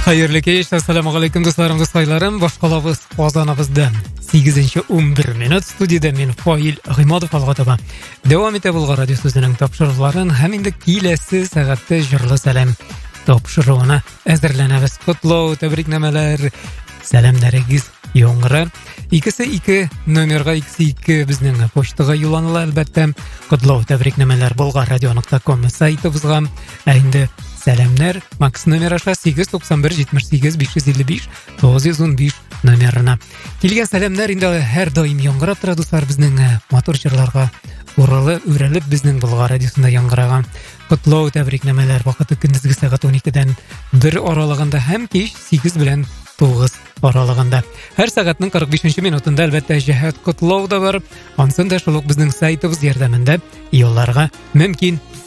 Hayırlı kеш, assalamu alaikum dostlarım. Башкалабыз Казаныбызда 8:11 минут. Студияда мен Фаил Гыймадов алга Дәвам итә булган радио сүзенең тапшыруларын һәм инде киләсе сәгатьтә җырлы сәлам тапшыруына әзерләнәбез. Котлау, тәбрикнамәләр, сәламнәрегез яңгырар. 2 номерга 2 безнең почтага юлланыла әлбәттә. Котлау, тәбрикнамәләр bulgar.radio.com сайтыбызга. Инде сәламнәр Макс номер аша 891 78 555 915 номерына. Килгән сәламнәр инде һәр даим яңгырап тора дуслар, безнең матур җырларга үрелеп безнең Болгар радиосында яңгыраган. Котлау, тәбрикнамәләр вакыты көндезге сәгать 12-дән 1 аралыгында һәм кич 8 белән 9 аралыгында. Һәр сәгатьнең 45 минутында әлбәттә җәһәт котлау да бар. Ансын да шул ук безнең сайтыбыз ярдәмендә юлларга мөмкин.